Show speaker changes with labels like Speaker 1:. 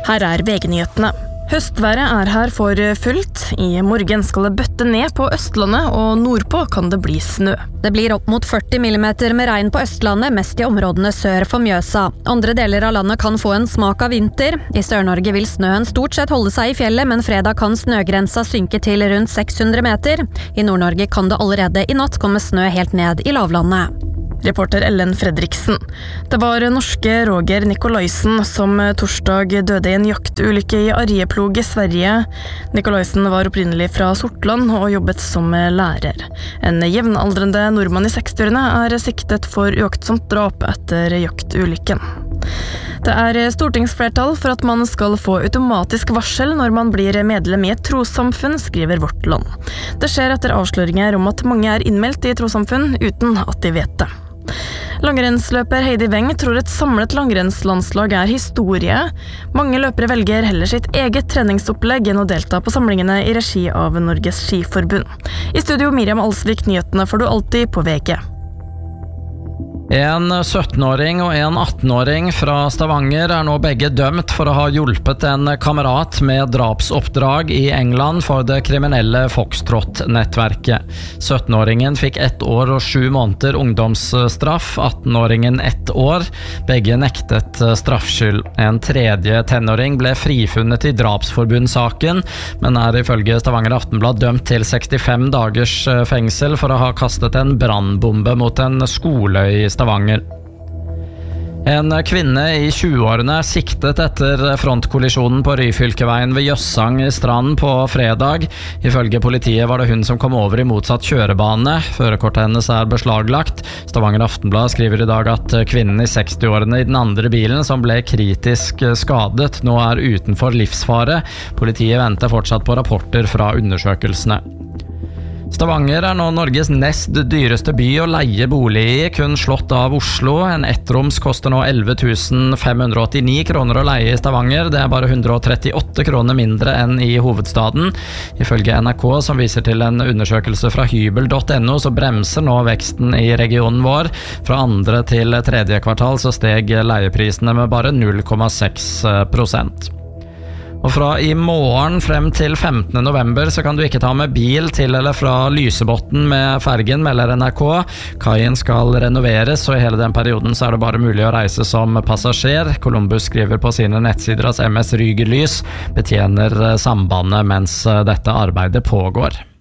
Speaker 1: Her VG-nyhetene. Høstværet her for fullt. I morgen skal det bøtte ned på Østlandet, og nordpå kan det bli snø.
Speaker 2: Det blir opp mot 40 millimeter med regn på Østlandet, mest i områdene sør for Mjøsa. Andre deler av landet kan få en smak av vinter. I Sør-Norge vil snøen stort sett holde seg i fjellet, men fredag kan snøgrensa synke til rundt 600 meter. I Nord-Norge kan det allerede i natt komme snø helt ned i lavlandet.
Speaker 1: Reporter Ellen Fredriksen. Det var norske Roger Nikolaisen som torsdag døde i en jaktulykke i Arjeplog i Sverige. Nikolaisen var opprinnelig fra Sortland og jobbet som lærer. En jevnaldrende nordmann i 60-årene siktet for uaktsomt drap etter jaktulykken. Det stortingsflertall for at man skal få automatisk varsel når man blir medlem i et trossamfunn, skriver Vårt Land. Det skjer etter avsløringer om at mange innmeldt i trossamfunn uten at de vet det. Langrennsløper Heidi Weng tror et samlet langrennslandslag historie. Mange løpere velger heller sitt eget treningsopplegg enn å delta på samlingene i regi av Norges Skiforbund. I studio Miriam Alsvik, nyhetene får du alltid på VG.
Speaker 3: En 17-åring og en 18-åring fra Stavanger nå begge dømt for å ha hjulpet en kamerat med drapsoppdrag i England for det kriminelle Foxtrot-nettverket. 17-åringen fikk 1 år og 7 måneder ungdomsstraff, 18-åringen 1 år. Begge nektet straffskyld. En tredje tenåring ble frifunnet i drapsforbundssaken, men ifølge Stavanger Aftenblad dømt til 65 dagers fengsel for å ha kastet en brannbombe mot en skole i Stavanger. En kvinne i 20-årene siktet etter frontkollisjonen på Ryfylkeveien ved Jøssang i Strand på fredag. Ifølge politiet var det hun som kom over i motsatt kjørebane. Førerkortet hennes beslaglagt. Stavanger Aftenblad skriver i dag at kvinnen i 60-årene i den andre bilen som ble kritisk skadet, nå utenfor livsfare. Politiet venter fortsatt på rapporter fra undersøkelsene. Stavanger nå Norges nest dyreste by å leie bolig i, kun slått av Oslo. En ettroms koster nå 11 589 kroner å leie i Stavanger. Det bare 138 kroner mindre enn i hovedstaden. Ifølge NRK, som viser til en undersøkelse fra hybel.no, så bremser nå veksten i regionen vår. Fra 2. til 3. kvartal så steg leieprisene med bare 0,6%. Og fra i morgen frem til 15. november så kan du ikke ta med bil til eller fra Lysebotn med fergen, melder NRK. Kaien skal renoveres, og i hele den perioden så det bare mulig å reise som passasjer. Columbus skriver på sine nettsider at MS Rygerlys betjener sambandet mens dette arbeidet pågår.